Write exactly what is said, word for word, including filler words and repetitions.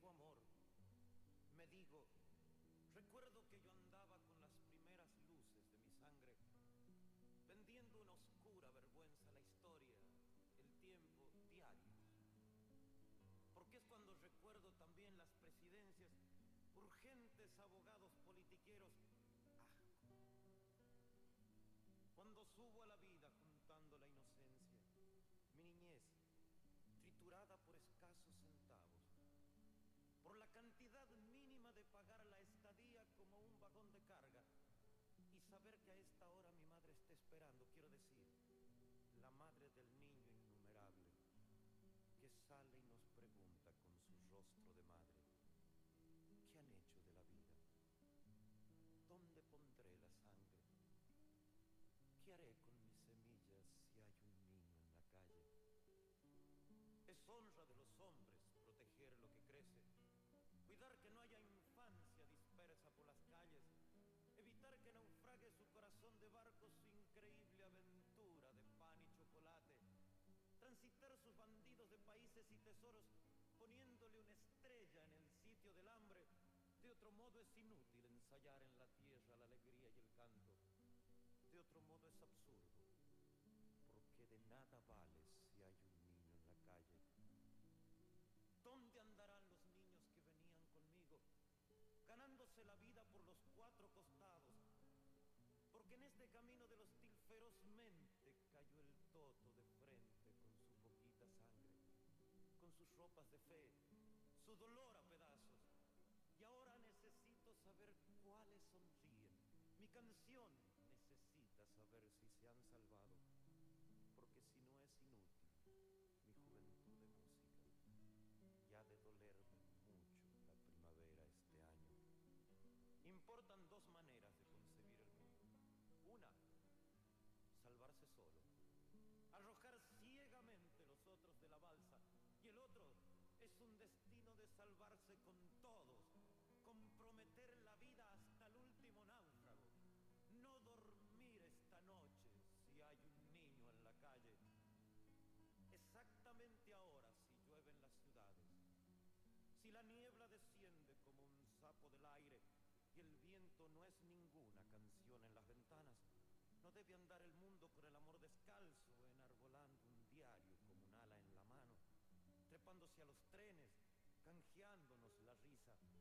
ciego amor, me digo, recuerdo que yo andaba con las primeras luces de mi sangre, vendiendo una oscura vergüenza, la historia, el tiempo, diarios. Porque es cuando recuerdo también las presidencias, urgentes abogados politiqueros, asco. Cuando subo a la vida juntando la inocencia, mi niñez, triturada por escasos centavos, por la cantidad mínima de pagar la estadía como un vagón de carga, y saber que a esta hora mi madre está esperando, quiero decir, la madre del niño innumerable, que sale y nos pregunta con su rostro de madre, ¿qué han hecho de la vida? ¿Dónde pondré la sangre? ¿Qué haré con mis semillas si hay un niño en la calle? Es honra de los hombres proteger lo que crece, cuidar que no haya infancia dispersa por las calles, evitar que naufrague su corazón de barco su increíble aventura de pan y chocolate, transitar sus bandidos de países y tesoros poniéndole una estrella en el sitio del hambre. De otro modo es inútil ensayar en la tierra la alegría y el canto. De otro modo es absurdo, porque de nada vale si hay un niño en la calle. ¿Dónde andarán los niños que venían conmigo, ganándose la vida por los cuatro costados? Porque en este camino del hostil ferozmente cayó el toto de frente con su poquita sangre, con sus ropas de fe, su dolor a pedazos. Y ahora necesito saber cuáles sonríen. Mi canción necesita saber si se han salvado, porque si no es inútil mi juventud de música. Y ha de dolerme mucho la primavera este año. Importan dos maneras de concebir el mundo. Una, salvarse solo, arrojar ciegamente los otros de la balsa. Y el otro es un destino de salvarse con todos, comprometer la vida hasta el último náufrago, no dormir esta noche si hay un niño en la calle. Exactamente ahora, si llueve en las ciudades, si la niebla desciende como un sapo del aire y el viento no es ninguna canción en las ventanas, no debe andar el mundo con el amor descalzo, enarbolando un diario como un ala en la mano, trepándose a los trenes, canjeándonos la risa,